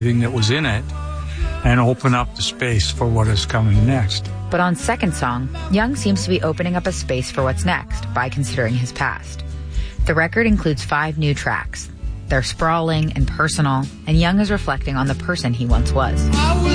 that was in it and open up the space for what is coming next. But on Second Song, Young seems to be opening up a space for what's next by considering his past. The record includes 5 new tracks. They're sprawling and personal, and Young is reflecting on the person he once was.